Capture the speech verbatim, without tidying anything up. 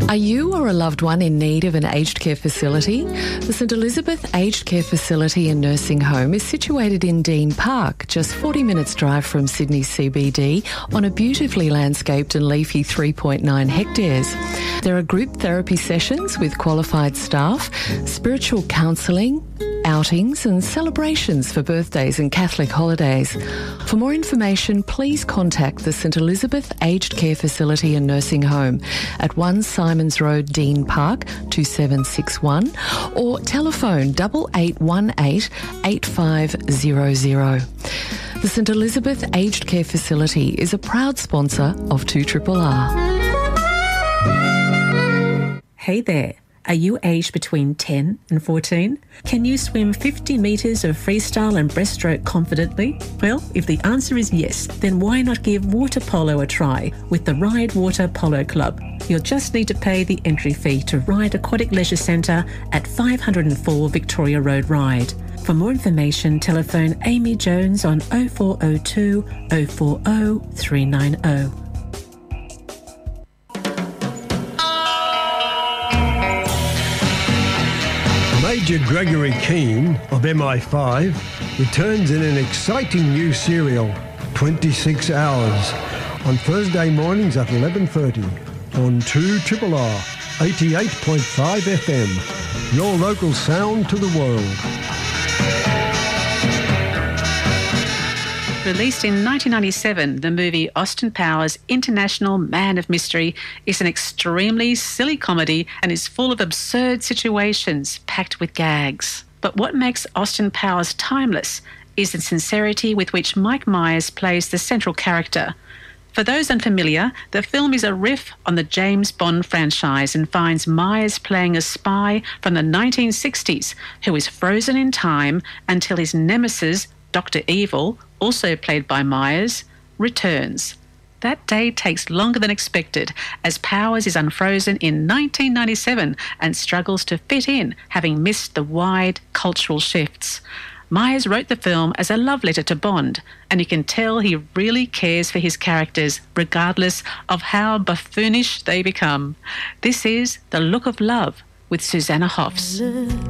Are you or a loved one in need of an aged care facility? The St Elizabeth Aged Care Facility and Nursing Home is situated in Dean Park, just forty minutes drive from Sydney C B D, on a beautifully landscaped and leafy three point nine hectares. There are group therapy sessions with qualified staff, spiritual counselling, outings and celebrations for birthdays and Catholic holidays. For more information, please contact the St Elizabeth Aged Care Facility and Nursing Home at one Simons Road, Dean Park, two seven six one, or telephone double eight one eight eight five zero zero. The St Elizabeth Aged Care Facility is a proud sponsor of two R R R. Hey there. Are you aged between ten and fourteen? Can you swim fifty metres of freestyle and breaststroke confidently? Well, if the answer is yes, then why not give water polo a try with the Ride Water Polo Club? You'll just need to pay the entry fee to Ride Aquatic Leisure Centre at five oh four Victoria Road, Ryde. For more information, telephone Amy Jones on oh four oh two, oh four oh, three nine oh. Major Gregory Keane of M I five returns in an exciting new serial, twenty-six hours, on Thursday mornings at eleven thirty on two R R R, eighty-eight point five F M, your local sound to the world. Released in nineteen ninety-seven, the movie Austin Powers International Man of Mystery is an extremely silly comedy and is full of absurd situations packed with gags. But what makes Austin Powers timeless is the sincerity with which Mike Myers plays the central character. For those unfamiliar, the film is a riff on the James Bond franchise and finds Myers playing a spy from the nineteen sixties who is frozen in time until his nemesis, Doctor Evil, also played by Myers, returns. That day takes longer than expected as Powers is unfrozen in nineteen ninety-seven and struggles to fit in, having missed the wide cultural shifts. Myers wrote the film as a love letter to Bond, and you can tell he really cares for his characters, regardless of how buffoonish they become. This is The Look of Love with Susanna Hoffs.